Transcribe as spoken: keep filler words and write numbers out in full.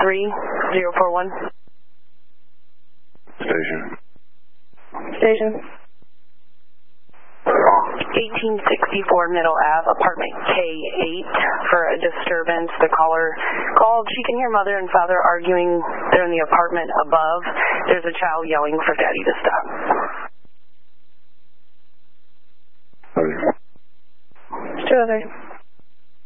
three zero four one. Station. Station. eighteen sixty-four Middle Ave, apartment K eight, for a disturbance. The caller called. She can hear mother and father arguing. They're in the apartment above. There's a child yelling for daddy to stop. Okay. Two other.